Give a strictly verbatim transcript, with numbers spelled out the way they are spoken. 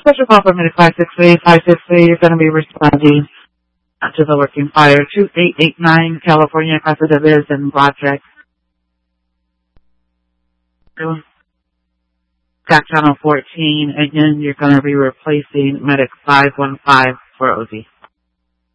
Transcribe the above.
special call from five six three, five six three. You're going to be responding to the working fire. two eight eight nine California, Casa de Viz and Broderick. Got channel fourteen. Again, you're going to be replacing medic five one five for O Z.